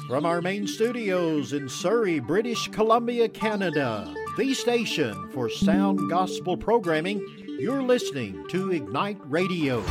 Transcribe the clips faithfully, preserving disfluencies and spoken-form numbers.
From our main studios in Surrey, British Columbia, Canada, the station for sound gospel programming, you're listening to Ignite Radio.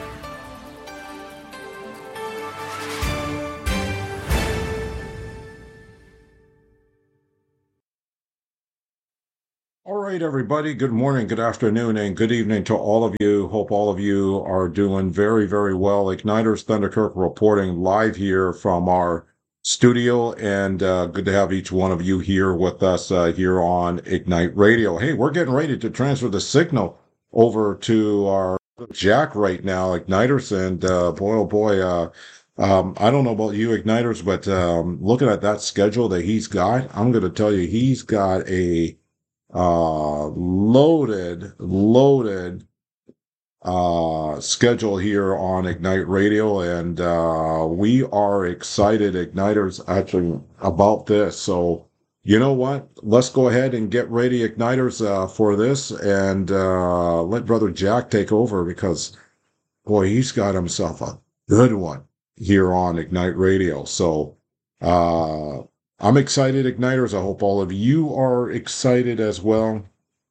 All right, everybody. Good morning, good afternoon, and good evening to all of you. Hope all of you are doing very, very well. Igniters Thunderkirk reporting live here from our studio, and uh, good to have each one of you here with us uh, here on Ignite Radio. Hey, we're getting ready to transfer the signal over to our Jack right now, Igniters, and uh, boy, oh boy, uh, um, I don't know about you, Igniters, but um, looking at that schedule that he's got, I'm going to tell you, he's got a uh loaded loaded uh schedule here on Ignite Radio, and uh we are excited, Igniters, actually about this. So you know what, let's go ahead and get ready, Igniters, uh for this, and uh let Brother Jack take over, because boy, he's got himself a good one here on Ignite Radio. So uh I'm excited, Igniters. I hope all of you are excited as well.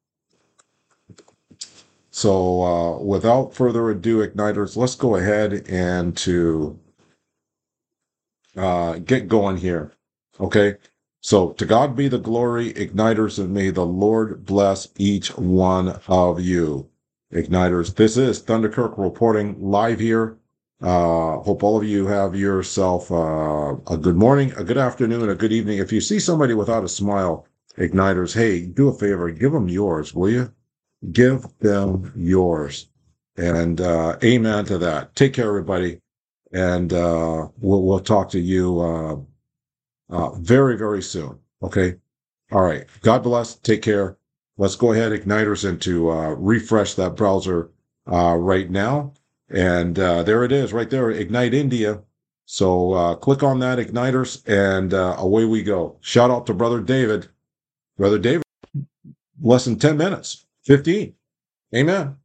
So uh, without further ado, Igniters, let's go ahead and to uh, get going here. Okay? So to God be the glory, Igniters, and may the Lord bless each one of you. Igniters, this is Thunderkirk reporting live here. Uh, hope all of you have yourself uh, a good morning, a good afternoon, a good evening. If you see somebody without a smile, Igniters, hey, do a favor, give them yours, will you? Give them yours. And uh, amen to that. Take care, everybody. And uh, we'll, we'll talk to you uh, uh, very, very soon. Okay? All right. God bless. Take care. Let's go ahead, Igniters, and to uh, refresh that browser uh, right now. And uh, there it is, right there, Ignite India. So uh, click on that, Igniters, and uh, away we go. Shout out to Brother David. Brother David, less than ten minutes, fifteen. Amen.